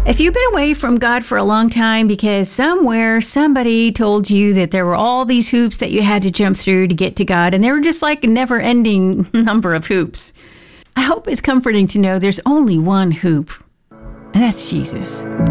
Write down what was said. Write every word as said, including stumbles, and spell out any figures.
If you've been away from God for a long time because somewhere somebody told you that there were all these hoops that you had to jump through to get to God, and they were just like a never-ending number of hoops, I hope it's comforting to know there's only one hoop, and that's Jesus.